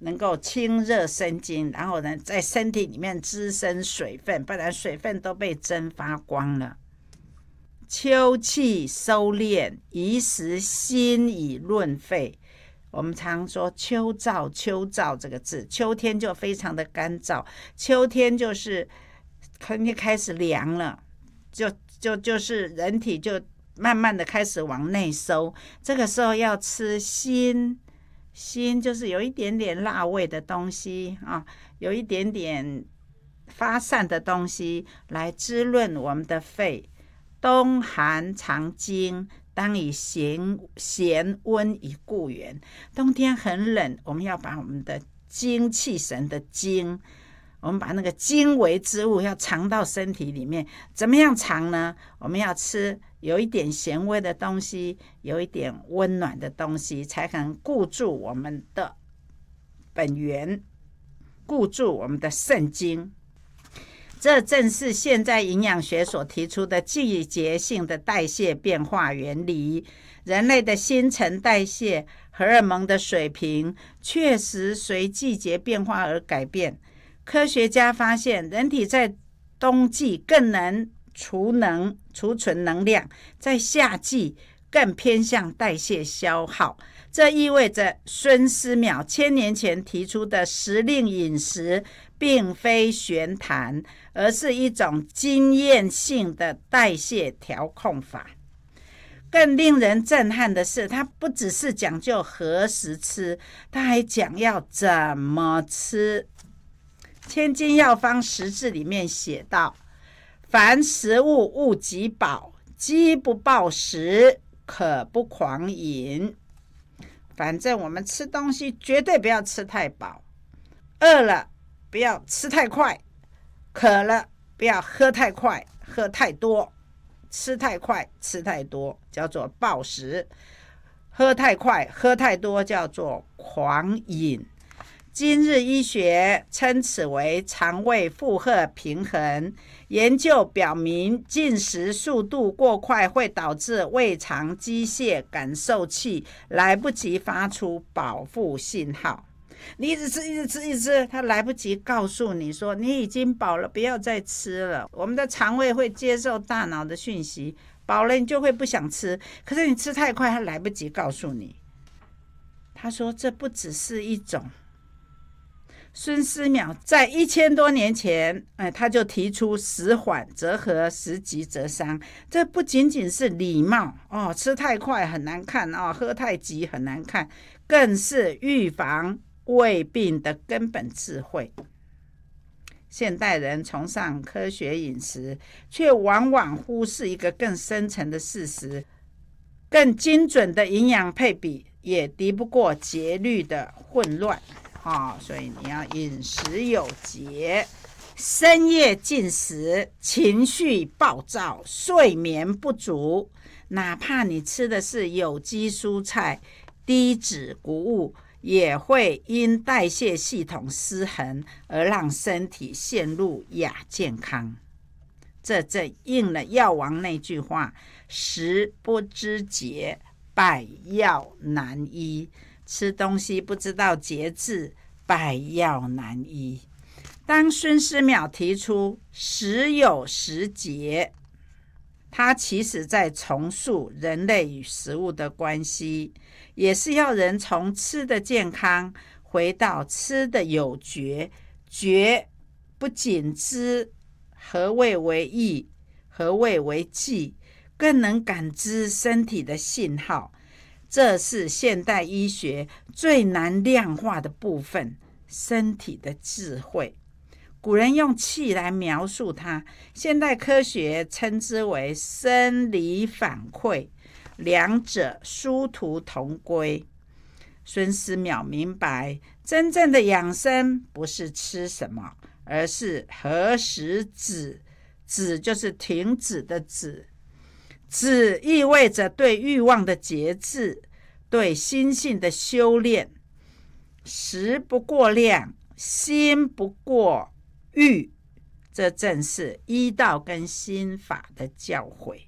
能够清热生津，然后呢，在身体里面滋生水分，不然水分都被蒸发光了。秋气收敛，宜食辛以润肺。我们常说秋燥，秋燥这个字，秋天就非常的干燥，秋天就是肯定开始凉了，就是人体就慢慢的开始往内收，这个时候要吃辛就是有一点点辣味的东西啊，有一点点发散的东西来滋润我们的肺。冬寒常经，当以咸温以固元。冬天很冷，我们要把我们的精气神的精，我们把那个精微之物要藏到身体里面。怎么样藏呢？我们要吃有一点咸味的东西，有一点温暖的东西，才可能固住我们的本源，固住我们的肾精。这正是现在营养学所提出的季节性的代谢变化原理。人类的新陈代谢、荷尔蒙的水平确实随季节变化而改变。科学家发现，人体在冬季更能储存能量，在夏季更偏向代谢消耗。这意味着孙思邈1000年前提出的时令饮食并非玄谈，而是一种经验性的代谢调控法。更令人震撼的是，它不只是讲究何时吃，它还讲要怎么吃。千金药方10字里面写道：凡食物勿极饱，饥不暴食，可不狂饮。反正我们吃东西绝对不要吃太饱，饿了不要吃太快，渴了不要喝太快喝太多，吃太快吃太多叫做暴食，喝太快喝太多叫做狂饮。今日医学称此为肠胃负荷平衡。研究表明，进食速度过快会导致胃肠机械感受器来不及发出饱腹信号。你一直吃，它来不及告诉你说你已经饱了，不要再吃了。我们的肠胃会接受大脑的讯息，饱了你就会不想吃，可是你吃太快，它来不及告诉你。他说这不只是一种，孙思邈在1000多年前，他就提出时缓则和，时急则伤。这不仅仅是礼貌吃太快很难看喝太急很难看，更是预防胃病的根本智慧。现代人崇尚科学饮食，却往往忽视一个更深层的事实：更精准的营养配比也敌不过节律的混乱。所以你要饮食有节，深夜进食，情绪暴躁，睡眠不足，哪怕你吃的是有机蔬菜、低脂谷物，也会因代谢系统失衡而让身体陷入亚健康。这正应了药王那句话：食不知节，百药难医。吃东西不知道节制，百药难医。当孙思邈提出食有时节，他其实在重塑人类与食物的关系，也是要人从吃的健康回到吃的有觉。觉不仅知何谓为益，何谓为忌，更能感知身体的信号。这是现代医学最难量化的部分，身体的智慧。古人用气来描述它，现代科学称之为生理反馈，两者殊途同归。孙思邈明白，真正的养生不是吃什么，而是何时止。止就是停止的止，止意味着对欲望的节制，对心性的修炼。食不过量，心不过欲，这正是医道跟心法的教诲。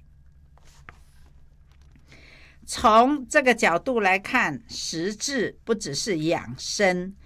从这个角度来看，食治不只是养生，